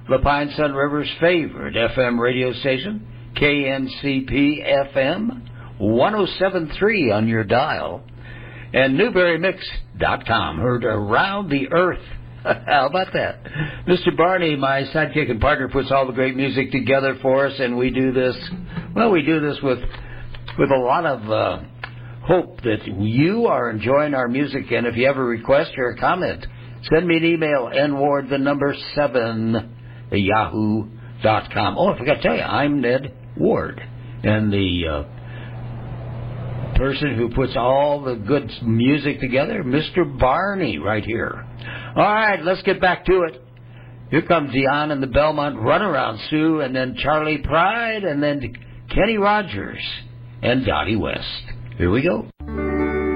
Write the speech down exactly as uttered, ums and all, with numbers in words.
La Pine Sun River's favorite F M radio station, K N C P F M, one oh seven point three on your dial, and Newberry Mix dot com, heard around the earth. How about that? Mister Barney, my sidekick and partner, puts all the great music together for us, and we do this, well, we do this with with a lot of uh, hope that you are enjoying our music, and if you have a request or a comment, send me an email, nward, the number seven, at yahoo dot com. Oh, I forgot to tell you, I'm Ned Ward, and the uh, person who puts all the good music together, Mister Barney, right here. All right, let's get back to it. Here comes Dion and the Belmont Runaround Sue, and then Charlie Pride, and then Kenny Rogers and Dottie West. Here we go.